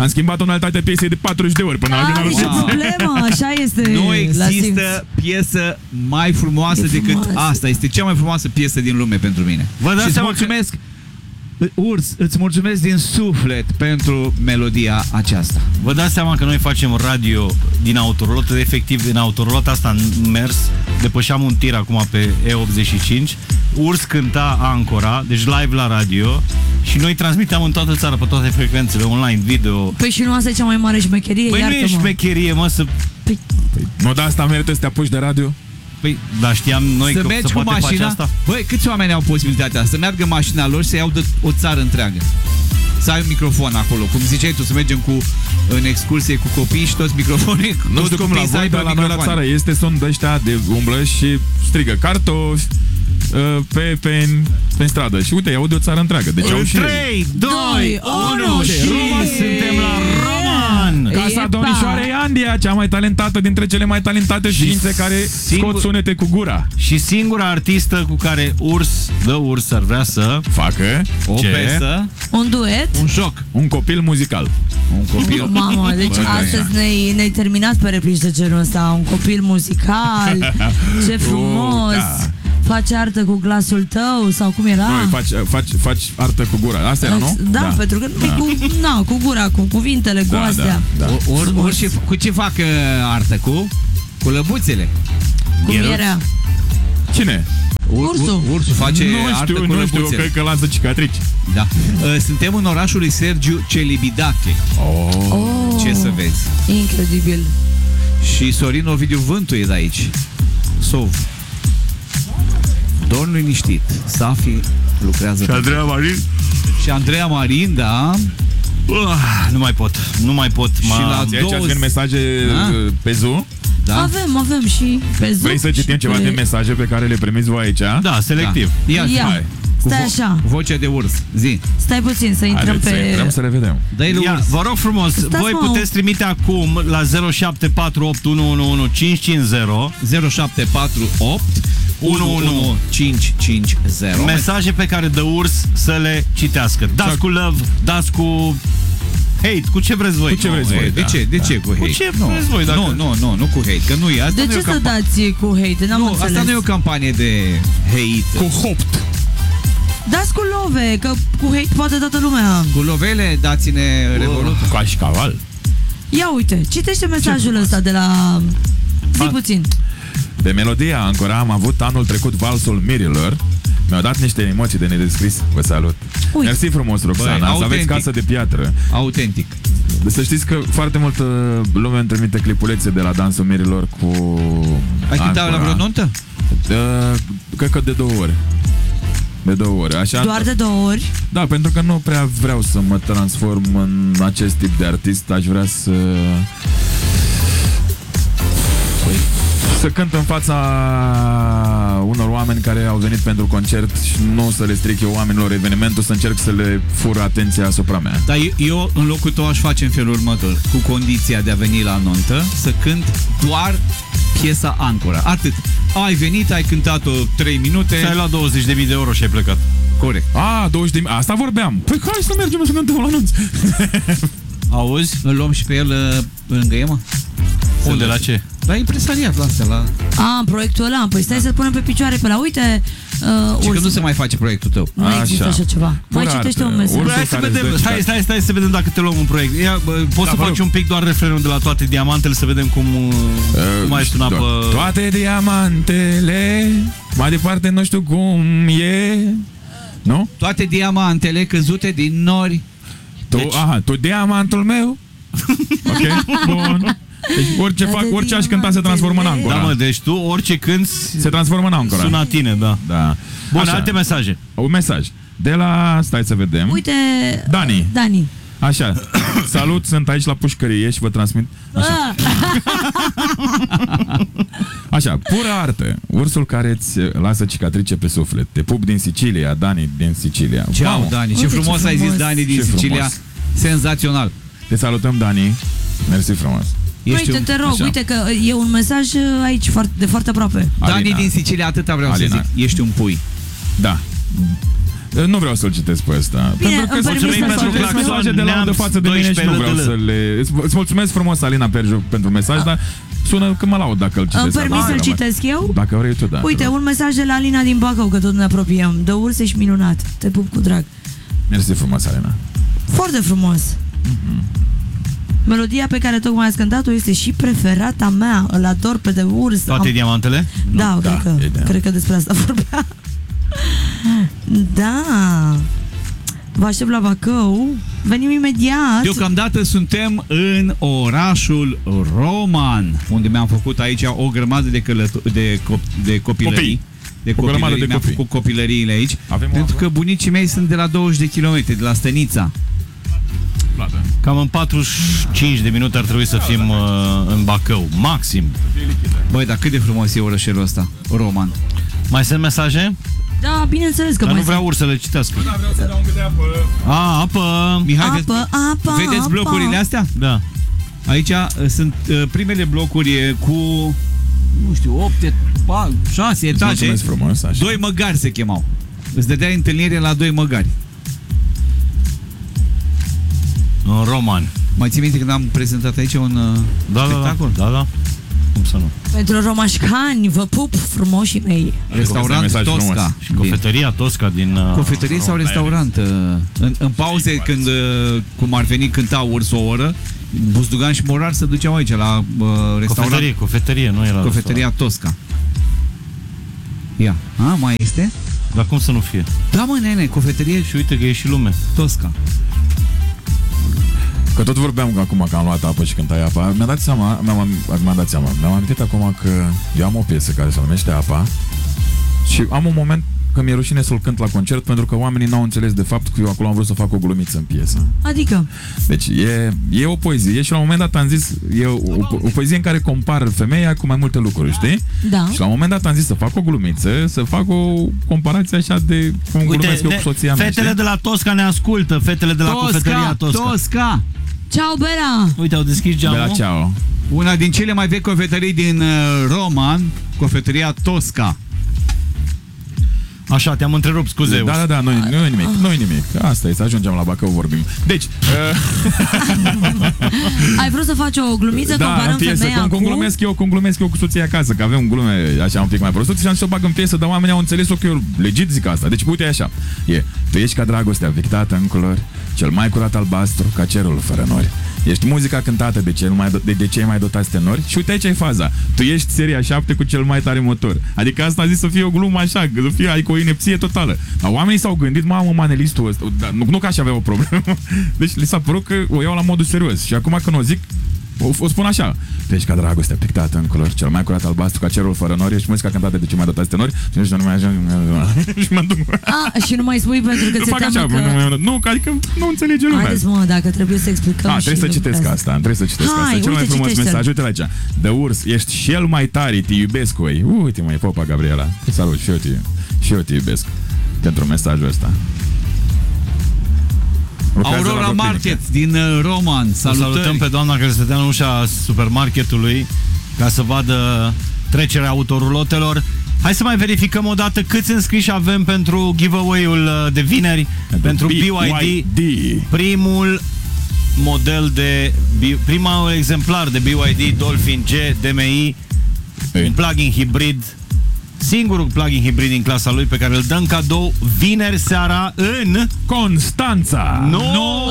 Am schimbat tonalitatea piesei de 40 de ori până la ce problemă, așa este. Nu există piesă mai frumoasă decât asta. Este cea mai frumoasă piesă din lume pentru mine. Vă dați seama mulțumesc, Urs, îți mulțumesc din suflet pentru melodia aceasta. Vă dați seama că noi facem radio din autorulotă, efectiv din autorulotă asta am mers, depășeam un tir acum pe E85, Urs cânta Ancora, deci live la radio și noi transmiteam în toată țara, pe toate frecvențele, online, video. Păi și nu asta e cea mai mare șmecherie? Păi nu e șmecherie, mă, să... Nu, dar asta merită să te apuci de radio? Păi, dar știam noi să că mergi se cu poate mașina. face asta? Băi, câți oameni au posibilitatea să meargă mașina lor și să iau de o țară întreagă? Să ai un microfon acolo. Cum ziceai tu, să mergem în excursie cu copii și toți microfonii. Nu știu cum la voi, dar la noi la țară este son de ăștia de umblă și strigă cartofi pe stradă. Și uite, iau de o țară întreagă. Deci au și 3, 2, 1 și suntem la Roman! Casa domnișoarei Andia, cea mai talentată dintre cele mai talentate ființe care scot sunete cu gura. Și singura artistă cu care Urs ar vrea să facă o piesă, un duet, un joc, un copil muzical. Un copil. Mamă, deci astăzi ne-ai terminat pe replici de genul ăsta. Un copil muzical, ce frumos. Faci artă cu glasul tău sau cum era? Nu, faci artă cu gura. Asta era, nu? Da, pentru că cu gura, cu cuvintele, cu astea. Și cu ce fac artă? Cu lăbuțele. Cum era? Cine? Ursul face artă cu lăbuțele. Nu știu, cred că lasă cicatrici. Da. Suntem în orașul lui Sergiu Celibidache. Ce să vezi. Incredibil. Și Sorin Ovidiu Vântu e de aici. Sov. Dorn liniștit. Safi lucrează. Și Andreea Marin? Și Andreea Marin, da. Nu mai pot. Și la aici vin mesaje pe Zoom? Da? Avem și pe Zoom. Vrei să citim ceva din mesaje pe care le primiți voi aici? Da, selectiv. Da. Ia. Stai așa. Vocea de urs. Zi. Stai puțin să intrăm pe... Să intrăm să le vedem. Vă rog frumos, voi puteți trimite acum la 0748111550 0748 11550 mesaje pe care dă Urs să le citească. Dați cu love, dați cu hate, cu ce vreți voi. Cu ce vreți voi, De ce cu hate? Cu ce vreți voi? Nu cu hate, că nu e. Asta de ce să dați cu hate? N-am înțeles. Asta nu e o campanie de hate. Cu hopt. Dați cu love, că cu hate poate toată lumea. Cu lovele, dați-ne Revolut. Cu cașcaval. Ia uite, citește mesajul ăsta de la... Zi puțin. De melodia Ancora am avut anul trecut valsul Mirilor. Mi-au dat niște emoții de nedescris. Vă salut. Mersi frumos, Roxana. Să aveți casă de piatră. Autentic. Să știți că foarte multă lume îmi trimite clipulețe de la dansul Mirilor cu Ai cântat la vreo nuntă? Cred că de 2 ori. De 2 ori. Așa, doar de 2 ori? Da, pentru că nu prea vreau să mă transform în acest tip de artist. Aș vrea să cânt în fața unor oameni care au venit pentru concert și nu să le stric eu oamenilor evenimentul, să încerc să le fur atenția asupra mea. Dar eu în locul tău aș face în felul următor, cu condiția de a veni la nuntă, să cânt doar piesa Ancora. Atât. Ai venit, ai cântat-o 3 minute. Ți-ai luat 20.000 de euro și ai plecat. Corect. 20.000. Asta vorbeam. Păi hai să mergem să cântăm la nunți. Auzi? Îl luăm și pe el lângă Ema? Unde, la ce? La impresariat, la astea, la... Proiectul ăla. Păi stai să-l punem pe picioare pe la... Uite... Și că nu se mai face proiectul tău. Nu există așa ceva. Mai citește un mesaj. Stai să vedem dacă te luăm un proiect. Poți să faci un pic doar refrenul de la Toate Diamantele, să vedem cum mai suna pe... Toate diamantele, mai departe nu știu cum e. Nu? Toate diamantele căzute din nori. Tu diamantul meu. Ok, bun. Deci orice aș cânta se transformă în Ancora. Da, mă, deci tu orice cânti se transformă în Ancora. Sună tine, da. Bun, așa. Alte mesaje. Un mesaj de la, stai să vedem. Uite, Dani. Așa. Salut, sunt aici la pușcărie și vă transmit. Așa, pură artă. Ursul care îți lasă cicatrice pe suflet. Te pup din Sicilia, Dani din Sicilia. Ciao, Dani. Ce frumos ai zis, Dani din Sicilia. Senzațional. Te salutăm, Dani. Mersi frumos. Uite, te rog, uite că e un mesaj aici de foarte aproape. Dani din Sicilia, atâta vreau să zic. Ești un pui. Da. Nu vreau să-l citesc pe ăsta. Bine, pentru că sunt mesaje de laudă față de mine și nu vreau să le... Îți mulțumesc frumos, Alina Perju, pentru mesaj, dar sună că mă laud dacă îl citesc. Îmi permis să-l citesc eu? Dacă vrei tu, da. Uite, un mesaj de la Alina din Bacău, că tot ne apropiem. De urs ești minunat. Te pup cu drag. Mersi frumos, Alina. Foarte frumos. Melodia pe care tocmai ați cântat-o este și preferata mea. Îl ador pe De Urs. Toate diamantele? Da, cred că despre asta vorbea. Da. Vă aștept la Bacău. Venim imediat. Deocamdată suntem în orașul Roman, unde mi-am făcut aici o grămadă de copilării. De copilării, mi-am făcut copilăriile aici. Pentru că bunicii mei sunt de la 20 de kilometri, de la Stănița. Cam în 45 de minute ar trebui să fim în Bacău, maxim. Băi, dar cât de frumos e orășelul ăsta, Roman. Mai sunt mesaje? Da, bineînțeles că dar mai nu vreau să le citească. Da, vreau să dau un pic de apă. Apă! Mihai, vedeți blocurile astea? Da. Aici sunt primele blocuri cu, nu știu, 6 etaje. Frumos, așa. 2 măgari se chemau. Îți dădeai întâlnire la 2 măgari. În Roman. Mai ții minte când am prezentat aici un spectacol? Da. Cum să nu? Pentru romașcani, vă pup frumoșii mei. Restaurant Tosca. Și cofetăria Tosca din... Cofetărie sau restaurant? În pauze, când cum ar veni, cânta Urs o oră, Buzdugan și Morar se duceau aici la restaurant. Cofetărie, nu era Cofetăria Tosca. Ia. Mai este? Dar cum să nu fie? Da, mă, nene, cofetărie. Și uite că e și lume. Tosca. Că tot vorbeam acum că am luat apă și cântai apa. Mi-am amintit acum că eu am o piesă care se numește Apa și am un moment că mi-e rușine să-l cânt la concert pentru că oamenii n-au înțeles de fapt că eu acolo am vrut să fac o glumiță în piesă. Adică? Deci e o poezie și la un moment dat am zis, e o poezie în care compar femeia cu mai multe lucruri, știi? Da. Și la un moment dat am zis să fac o glumiță, să fac o comparație așa de cum glumesc eu cu soția mea. Fetele de la Tosca ne ascultă, fetele de la cofetăria Tosca. Ciao, Bera! Uite, au deschis geamul. Bera, ciao. Una din cele mai vechi cofetării din Roman, cofetăria Tosca. Așa, te-am întrerupt, scuze. Da, nu e nimic. Asta e, să ajungem la Bacău, vorbim. Deci... Ai vrut să faci o glumiță, comparăm femeia cu... Cum glumesc eu cu soția acasă, că avem glume așa un pic mai prostuți și am zis să o bag în piesă, dar oamenii au înțeles-o că eu legit zic asta. Deci uite așa. Tu ești ca dragostea pictată în culori, cel mai curat albastru ca cerul fără nori. Ești muzica cântată de cei mai dotați tenori și uite aici e faza. Tu ești seria 7 cu cel mai tare motor. Adică asta a zis să fie o glumă așa, să fie adică o inepție totală. Dar oamenii s-au gândit, mamă, manelistul ăsta, nu că aș avea o problemă. Deci li s-a părut că o iau la modul serios. Și acum când o zic, o spun așa. Tu ești ca dragostea pictată în culori, cel mai curat albastru ca cerul fără nori, ești muzica cântată de cei mai dotați tenori și nu mai așa. Și mă duc. Și nu mai spui pentru că ți-e teamă că... Nu, adică nu înțelege lumea. Haideți, mă, dacă trebuie să explicăm și... Trebuie să citesc asta. Cel mai frumos mesaj, uite-l aici. De Urs, ești cel mai tare, te iubesc, oi. Uite, măi, popa Gabriela. Salut, și eu te iubesc pentru mesajul ăsta. Aurora Market din Roman. Salutăm pe doamna care stătea în ușa supermarketului ca să vadă trecerea autorulotelor. Hai să mai verificăm o dată câți înscriși avem pentru giveaway-ul de vineri, pentru BYD. Primul exemplar de BYD Dolphin G DMI, un plug-in hibrid, singurul plug-in hibrid din clasa lui pe care îl dăm cadou vineri seara în Constanța. În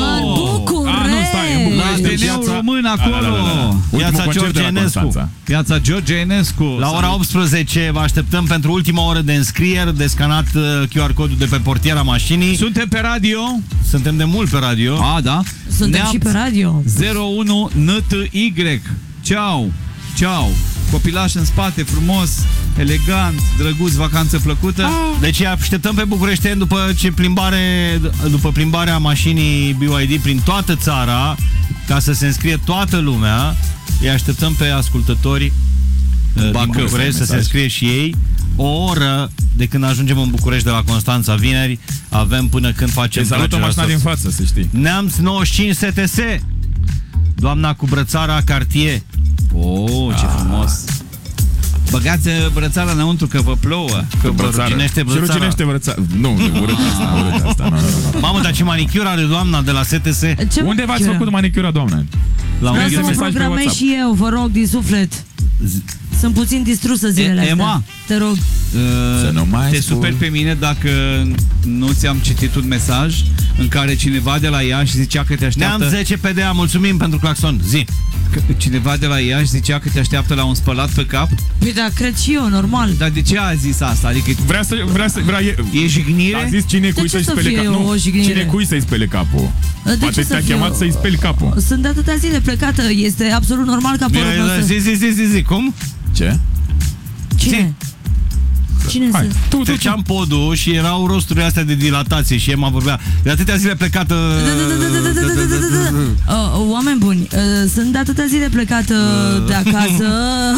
București. La român acolo. Piața George Enescu. Piața George Enescu. La ora 18 vă așteptăm pentru ultima oră de înscrieri, de scanat QR codul de pe portiera mașinii. Suntem pe radio. Suntem de mult pe radio. Da. Suntem și pe radio. 01 NTY. Ciao. Copilaș în spate, frumos, elegant, drăguț, vacanță plăcută. Deci așteptăm pe bucureșteni după plimbarea mașinii BYD prin toată țara, ca să se înscrie toată lumea. Îi așteptăm pe ascultători din București să se înscrie și ei. O oră de când ajungem în București de la Constanța vineri, avem până când facem tragerea mașina din față, să știi. Neamț 95 STS. Doamna cu brățara Cartier. Ce frumos. Băgați brățara înăuntru că vă plouă. Că vă ruginește brățara. Și ruginește brățara. Nu, urât asta. Nu. Mamă, dar ce manicură are doamna de la STS? Unde v-ați făcut manicura, doamne? La Vreau să mă mesaj pe programez WhatsApp. și eu, vă rog, din suflet. Sunt puțin distrusă zilele astea. Emma, te rog. Să nu mai te spun. superi pe mine dacă nu ți-am citit un mesaj în care cineva de la Iași zicea că te așteaptă... Ne-am 10 PDA, mulțumim pentru claxon. Zi. Cineva de la Iași zicea că te așteaptă la un spălat pe cap. Păi da, cred și eu, normal. Dar de ce a zis asta? Adică e jignire? A zis cine cui să-i spele capul. Nu, cine cui să-i spele capul. Poate te-a chemat să-i speli capul. Sunt de atâtea zile plecată, este absolut normal ca părul meu să... Zi, cum? Ce? Cine? Cine Hai, sunt? Treceam podul și erau rosturile astea de dilatație și Emma vorbea de atâtea zile plecată. Oameni buni, sunt de atâtea zile plecată de acasă.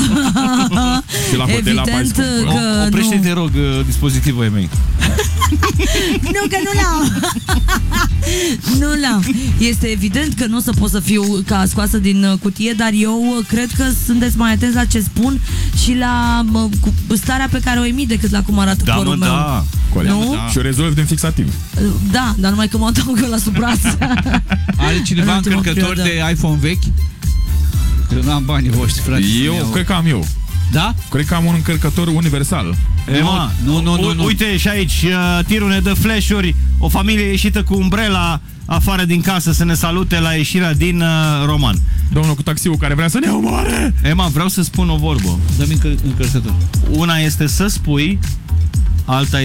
Evident că oprește-te, rog, dispozitivul e-mail. Nu, că nu l-am. Nu l-am. Este evident că nu o să pot să fiu ca scoasă din cutie, dar eu cred că sunteți mai atenți la ce spun și la starea pe care o emit decât la cum arată părul meu. Da, nu? Și o rezolv din fixativ. Da, dar numai că mă dau la sub braț. Are cineva încărcător de iPhone vechi? Că nu am banii voștri, frate. Eu cred că am eu. Da? Cred că am un încărcător universal. Emma, nu. Uite și aici, tirul ne dă flash-uri. O familie ieșită cu umbrela afară din casă să ne salute la ieșirea din Roman. Domnul cu taxiul care vrea să ne omoare. Emma, vreau să spun o vorbă. Dă-mi încărcător. Una este să spui, alta